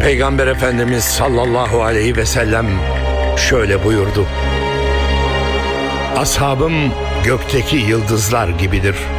Peygamber Efendimiz sallallahu aleyhi ve sellem şöyle buyurdu: Ashabım gökteki yıldızlar gibidir.